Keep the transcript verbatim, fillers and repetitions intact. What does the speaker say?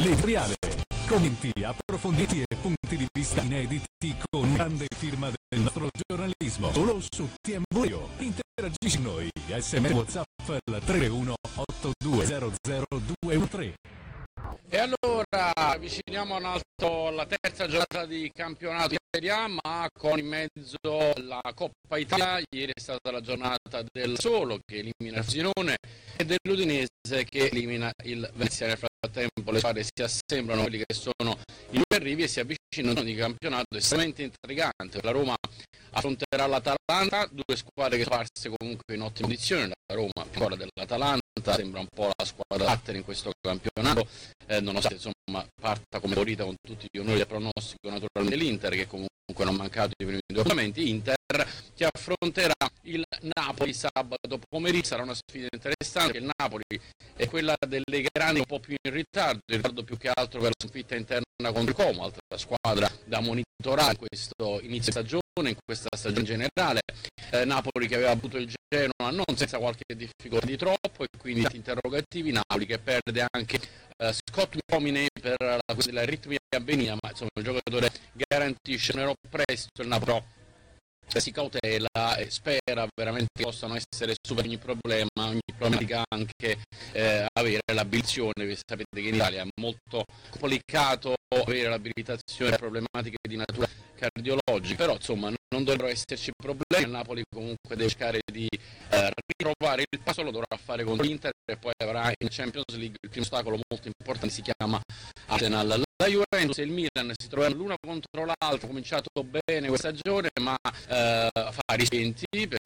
L'editoriale, commenti approfonditi e punti di vista inediti con grande firma del nostro giornalismo. Solo su T M V Io. Interagisci con noi. S M S WhatsApp al tre uno otto due zero zero due uno tre. E allora avviciniamo un altro alla terza giornata di campionato di Serie A, ma con in mezzo la Coppa Italia. Ieri è stata la giornata del Solo che elimina il Frosinone e dell'Udinese che elimina il Venezia. Nel frattempo le squadre si assemblano, quelli che sono i due arrivi, e si avvicinano di campionato estremamente intrigante. La Roma affronterà l'Atalanta, due squadre che sono parse comunque in ottima condizione. La Roma, ancora dell'Atalanta, sembra un po' la squadra da battere in questo campionato, eh, nonostante insomma parta come favorita con tutti gli onori del pronostico naturalmente l'Inter, che comunque non ha mancato i primi due appuntamenti. Inter che affronterà il Napoli sabato pomeriggio, sarà una sfida interessante. Il Napoli è quella delle grandi un po' più in ritardo, in ritardo più che altro per la sconfitta interna contro il Como, altra squadra da monitorare in questo inizio stagione, in questa stagione generale. eh, Napoli che aveva avuto il Genoa non senza qualche difficoltà di troppo, e quindi tanti interrogativi. Napoli che perde anche eh, Scott McTominay per la questione dell'aritmia venia, ma insomma il giocatore garantisce un presto. Il Napoli si cautela e spera veramente che possano essere super ogni problema, ogni problematica, anche eh, avere l'abilitazione. Vi sapete che in Italia è molto complicato avere l'abilitazione per problematiche di natura cardiologica, però insomma non dovrebbero esserci problemi. Il Napoli comunque deve cercare di eh, ritrovare il passo, lo dovrà fare contro l'Inter e poi avrà in Champions League il primo ostacolo molto importante, si chiama Arsenal. La Juventus e il Milan si trovano l'una contro l'altro, ha cominciato bene questa stagione ma eh, fa rispenti,